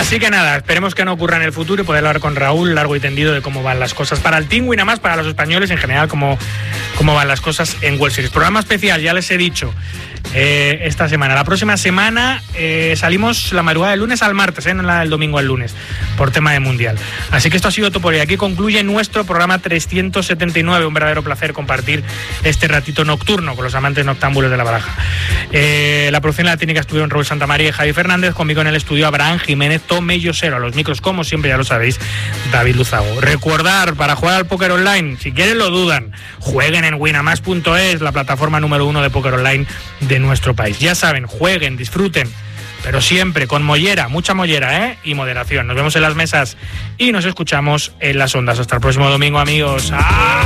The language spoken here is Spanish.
Así que nada, esperemos que no ocurra en el futuro y poder hablar con Raúl largo y tendido de cómo van las cosas para el Team Winamax, para los españoles en general, cómo van las cosas en World Series. Programa especial, ya les he dicho, esta semana. La próxima semana salimos la madrugada del lunes al martes, no la del domingo al lunes, por tema de Mundial. Así que esto ha sido todo por hoy. Aquí concluye nuestro programa 379. Un verdadero placer compartir este ratito nocturno con los amantes noctámbulos de la baraja. La producción y la técnica estuvieron Raúl Santamaría y Javi Fernández. Conmigo en el estudio Abraham Jiménez, Tomellosero. A los micros, como siempre, ya lo sabéis, David Luzago. Recordar, para jugar al póker online, si quieren lo dudan, jueguen en winamax.es, la plataforma número 1 de póker online de nuestro país. Ya saben, jueguen, disfruten, pero siempre con mollera, mucha mollera, y moderación. Nos vemos en las mesas y nos escuchamos en las ondas. Hasta el próximo domingo, amigos. ¡Ah!